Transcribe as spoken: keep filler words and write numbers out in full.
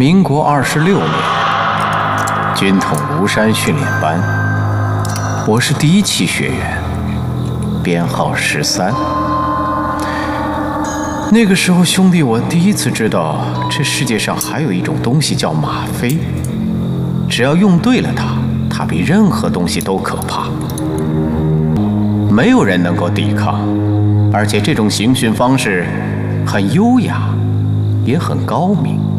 民国二十六年，军统庐山训练班，我是第一期学员，编号十三。那个时候，兄弟，我第一次知道这世界上还有一种东西叫吗啡，只要用对了它，它比任何东西都可怕，没有人能够抵抗，而且这种行训方式很优雅，也很高明。